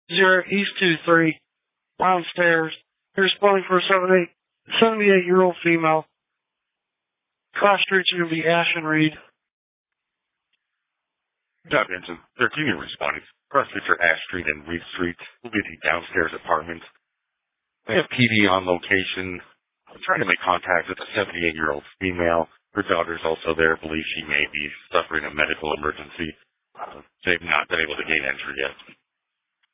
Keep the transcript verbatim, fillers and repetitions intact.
zero East two three, downstairs. You're responding for a seventy-eight-year-old female. Cross streets are going to be Ashton Reed. Dot Benson, thirteen year responding. Cross streets are Ash Street and Reed Street. Will be the downstairs apartment. They have P D on location. I'm trying to make contact with a seventy-eight-year-old female. Her daughter's also there. Believes she may be suffering a medical emergency. Uh, they've not been able to gain entry yet.